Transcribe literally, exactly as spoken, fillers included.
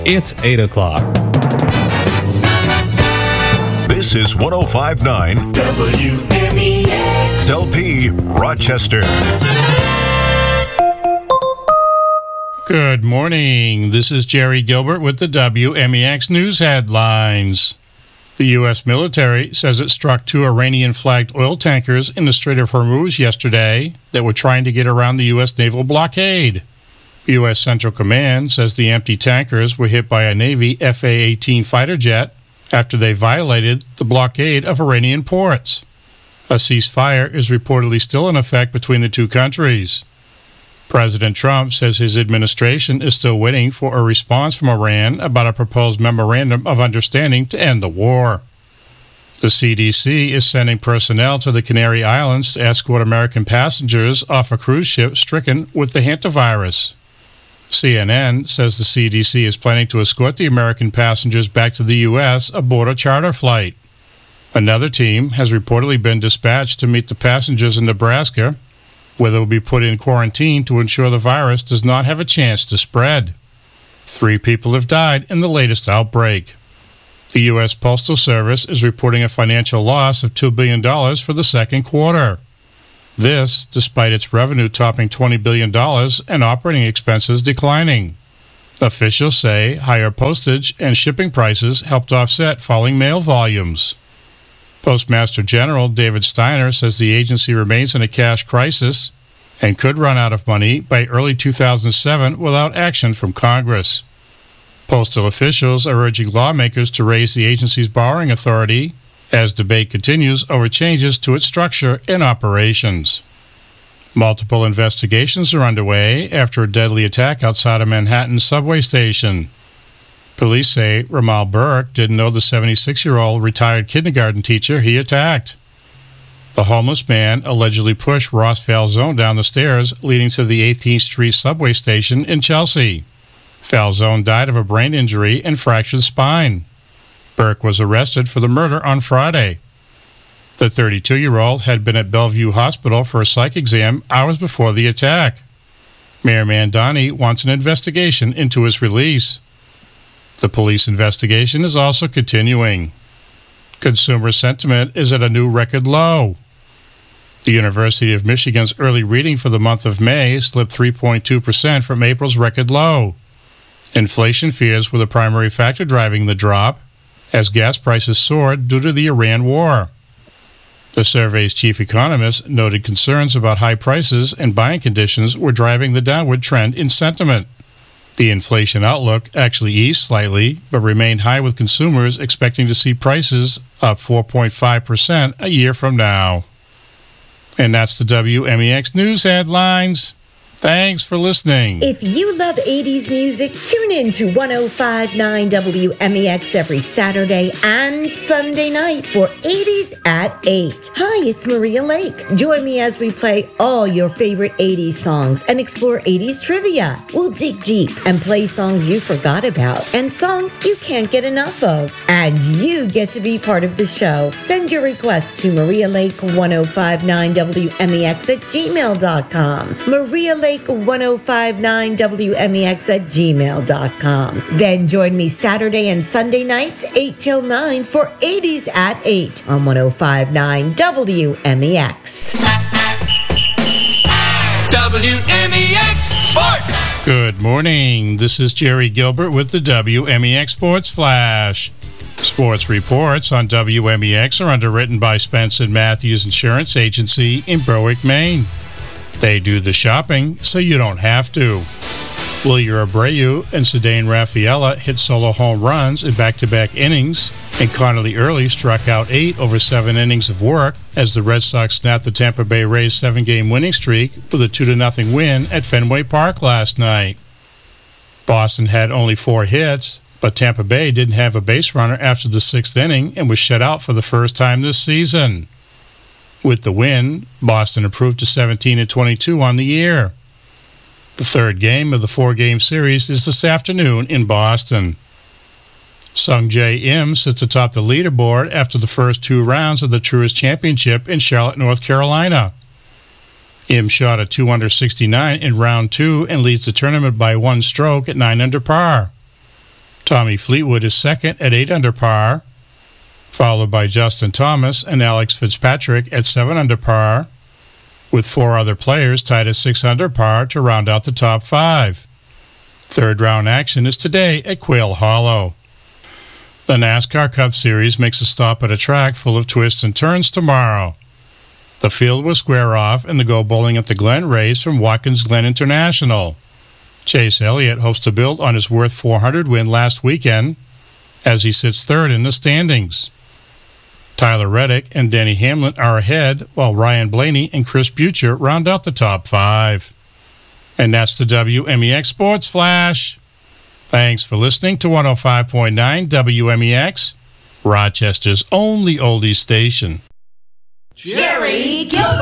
It's eight o'clock. This is one oh five point nine W M E X L P Rochester. Good morning. This is Jerry Gilbert with the W M E X News headlines. The U S military says it struck two Iranian-flagged oil tankers in the Strait of Hormuz yesterday that were trying to get around the U S naval blockade. U S Central Command says the empty tankers were hit by a Navy F A eighteen fighter jet after they violated the blockade of Iranian ports. A ceasefire is reportedly still in effect between the two countries. President Trump says his administration is still waiting for a response from Iran about a proposed memorandum of understanding to end the war. The C D C is sending personnel to the Canary Islands to escort American passengers off a cruise ship stricken with the hantavirus. C N N says the C D C is planning to escort the American passengers back to the U S aboard a charter flight. Another team has reportedly been dispatched to meet the passengers in Nebraska, where they will be put in quarantine to ensure the virus does not have a chance to spread. Three people have died in the latest outbreak. The U S Postal Service is reporting a financial loss of two billion dollars for the second quarter. This, despite its revenue topping twenty billion dollars and operating expenses declining. Officials say higher postage and shipping prices helped offset falling mail volumes. Postmaster General David Steiner says the agency remains in a cash crisis and could run out of money by early two thousand seven without action from Congress. Postal officials are urging lawmakers to raise the agency's borrowing authority as debate continues over changes to its structure and operations. Multiple investigations are underway after a deadly attack outside a Manhattan subway station. Police say Ramal Burke didn't know the seventy-six-year-old retired kindergarten teacher he attacked. The homeless man allegedly pushed Ross Falzone down the stairs leading to the eighteenth Street subway station in Chelsea. Falzone died of a brain injury and fractured spine. Burke was arrested for the murder on Friday. The thirty-two-year-old had been at Bellevue Hospital for a psych exam hours before the attack. Mayor Mandani wants an investigation into his release. The police investigation is also continuing. Consumer sentiment is at a new record low. The University of Michigan's early reading for the month of May slipped three point two percent from April's record low. Inflation fears were the primary factor driving the drop, as gas prices soared due to the Iran war. The survey's chief economist noted concerns about high prices and buying conditions were driving the downward trend in sentiment. The inflation outlook actually eased slightly, but remained high, with consumers expecting to see prices up four point five percent a year from now. And that's the W M E X News headlines. Thanks for listening. If you love eighties music, tune in to one oh five point nine W M E X every Saturday and Sunday night for eighties at eight. Hi, it's Maria Lake. Join me as we play all your favorite eighties songs and explore eighties trivia. We'll dig deep and play songs you forgot about and songs you can't get enough of. And you get to be part of the show. Send your request to Maria Lake one oh five point nine W M E X at gmail dot com. Maria Lake one oh five point nine W M E X at gmail dot com. Then join me Saturday and Sunday nights eight till nine for eighties at eight on one oh five point nine W M E X. W M E X Sports. Good morning. This is Jerry Gilbert with the W M E X Sports Flash. Sports reports on W M E X are underwritten by Spence and Matthews Insurance Agency in Berwick, Maine. They do the shopping so you don't have to. Wilyer Abreu and Cedane Rafaela hit solo home runs in back-to-back innings, and Connolly Early struck out eight over seven innings of work as the Red Sox snapped the Tampa Bay Rays' seven-game winning streak with a two to nothing win at Fenway Park last night. Boston had only four hits, but Tampa Bay didn't have a base runner after the sixth inning and was shut out for the first time this season. With the win, Boston improved to seventeen and twenty-two on the year. The third game of the four-game series is this afternoon in Boston. Sung Jae Im sits atop the leaderboard after the first two rounds of the Truist Championship in Charlotte, North Carolina. Im shot a two under sixty-nine in round two and leads the tournament by one stroke at nine under par. Tommy Fleetwood is second at eight under par, followed by Justin Thomas and Alex Fitzpatrick at seven under par, with four other players tied at six under par to round out the top five. Third round action is today at Quail Hollow. The NASCAR Cup Series makes a stop at a track full of twists and turns tomorrow. The field will square off in the Go Bowling at the Glen race from Watkins Glen International. Chase Elliott hopes to build on his Worth four hundred win last weekend as he sits third in the standings. Tyler Reddick and Denny Hamlin are ahead, while Ryan Blaney and Chris Buescher round out the top five. And that's the W M E X Sports Flash. Thanks for listening to one oh five point nine W M E X, Rochester's only oldies station. Jerry Gilbert.